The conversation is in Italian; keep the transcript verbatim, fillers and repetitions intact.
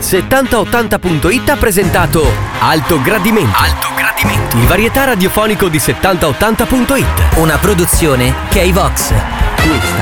settanta ottanta punto it ha presentato Alto Gradimento. Alto Gradimento. Il varietà radiofonico di settanta ottanta punto it. Una produzione K-Vox. Questa